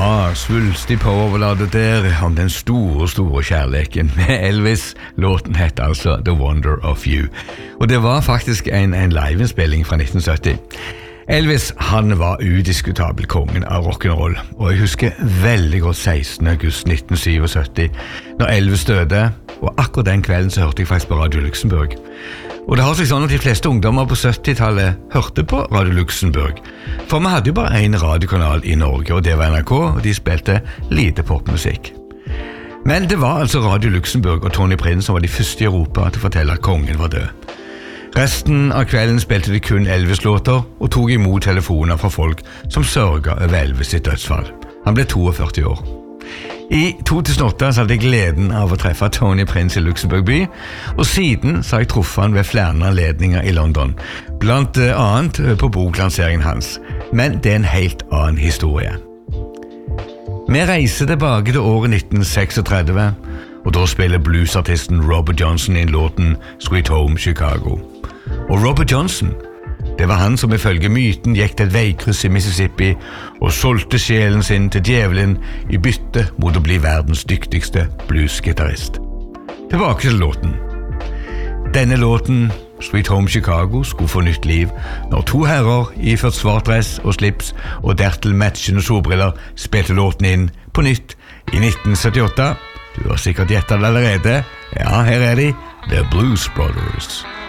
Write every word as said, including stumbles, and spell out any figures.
Ja, svulstig powerballade der om den store, store kjærleken med Elvis. Låten het altså The Wonder of You. Og det var faktisk en, en liveinnspilling fra nitten sytti. Elvis, han var udiskutabel kongen av rock'n'roll, og jeg husker veldig godt sekstende august nitten syttisju, når Elvis døde, og akkurat den kvelden så hørte jeg faktisk på Radio Luxembourg. Og det har seg sånn at de fleste ungdommer på syttitallet hørte på Radio Luxembourg, for vi hadde jo bare en radiokanal i Norge, og det var N R K, og de spilte lite popmusikk. Men det var altså Radio Luxembourg og Tony Prince som var de første i Europa til å fortelle at kongen var død. Resten av kvelden spilte de kun Elvis-låter og tog imot telefoner fra folk som sørget over Elvis sitt dødsfall. Han ble førtito år. I to tusen og åtte så hadde jeg gleden av å treffe Tony Prince i Luxembourg by, og siden så har jeg truffet han ved flere anledninger i London, blant annet på boklanseringen hans. Men det er en helt annen historie. Vi reiser tilbake til året nitten tretiseks, og da spiller bluesartisten Robert Johnson inn låten Sweet Home Chicago. Og Robert Johnson, det var han som ifølge myten gikk til et veikryss i Mississippi og solgte sjelen sin til djevelen i bytte mot å bli verdens dyktigste bluesgitarrist. Tilbake til låten. Denne låten, Sweet Home Chicago, skulle få nytt liv når to herrer iført svart dress og slips og dertil matchende solbriller spilte låten inn på nytt i nitten syttiåtte. Du har sikkert gjettet det allerede. Ja, her er de, The Blues Brothers.